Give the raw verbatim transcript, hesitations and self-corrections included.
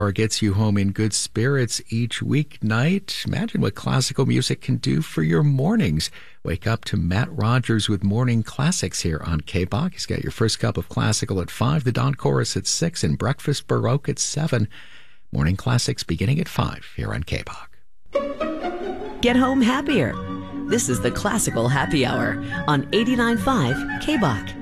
Or gets you home in good spirits each weeknight. Imagine what classical music can do for your mornings. Wake up to Matt Rogers with Morning Classics here on K B O C. He's got your first cup of classical at five, the Dawn Chorus at six, and Breakfast Baroque at seven. Morning Classics beginning at five here on K B O C. Get home happier. This is the Classical Happy Hour on eighty-nine point five K B O C.